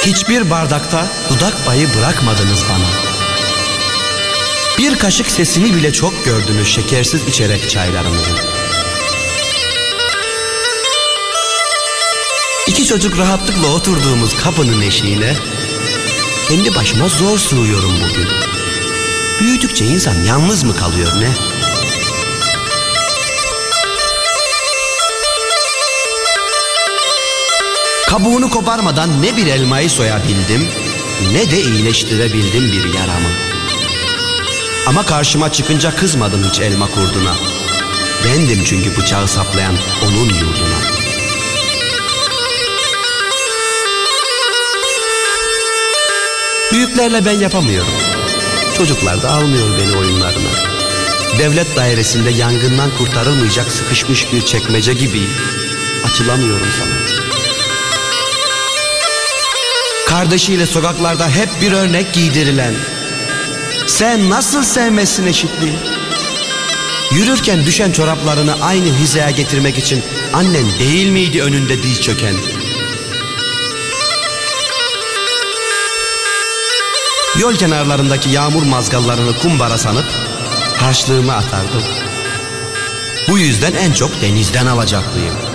Hiçbir bardakta dudak payı bırakmadınız bana. Bir kaşık sesini bile çok gördünüz şekersiz içerek çaylarımızı. İki çocuk rahatlıkla oturduğumuz kapının eşiğine kendi başıma zor sığıyorum bugün. Büyüdükçe insan yalnız mı kalıyor ne? Kabuğunu koparmadan ne bir elmayı soyabildim, ne de iyileştirebildim bir yaramı. Ama karşıma çıkınca kızmadım hiç elma kurduna. Bendim çünkü bıçağı saplayan onun yurduna. Büyüklerle ben yapamıyorum. Çocuklar da almıyor beni oyunlarına. Devlet dairesinde yangından kurtarılmayacak sıkışmış bir çekmece gibi açılamıyorum sana. Kardeşiyle sokaklarda hep bir örnek giydirilen, sen nasıl sevmezsin eşitliği? Yürürken düşen çoraplarını aynı hizaya getirmek için annen değil miydi önünde diz çöken? Yol kenarlarındaki yağmur mazgallarını kumbara sanıp harçlığımı atardım. Bu yüzden en çok denizden alacaklıyım.